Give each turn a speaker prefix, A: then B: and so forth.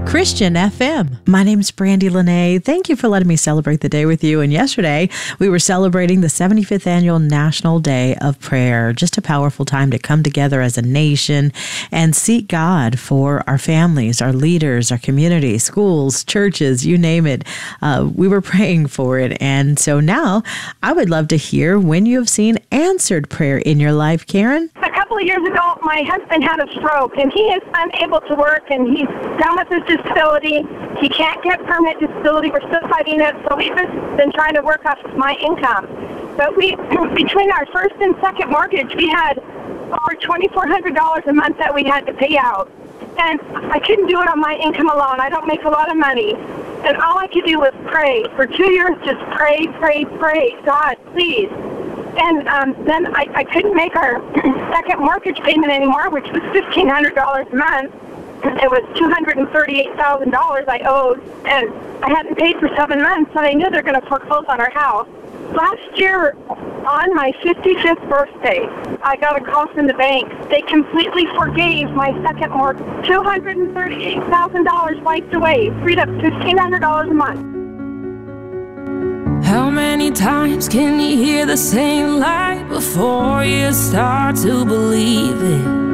A: Christian FM. My name's Brandy Lene. Thank you for letting me celebrate the day with you. And yesterday, we were celebrating the 75th Annual National Day of Prayer. Just a powerful time to come together as a nation and seek God for our families, our leaders, our community, schools, churches, you name it. We were praying for it. And so now I would love to hear when you have seen answered prayer in your life, Karen.
B: A couple of years ago, my husband had a stroke, and he is unable to work, and he's done with his disability. He can't get permanent disability. We're still fighting it, so we've been trying to work off my income. But between our first and second mortgage, we had over $2,400 a month that we had to pay out. And I couldn't do it on my income alone. I don't make a lot of money. And all I could do was pray. For 2 years, just pray. God, please. And then I couldn't make our second mortgage payment anymore, which was $1,500 a month. It was $238,000 I owed, and I hadn't paid for 7 months, so they knew they're going to foreclose on our house. Last year, on my 55th birthday, I got a call from the bank. They completely forgave my second mortgage. $238,000 wiped away, freed up $1,500 a month.
C: How many times can you hear the same lie before you start to believe it?